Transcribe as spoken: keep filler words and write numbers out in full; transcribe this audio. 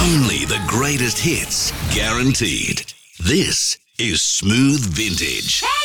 Only the greatest hits, guaranteed. This is Smooth Vintage.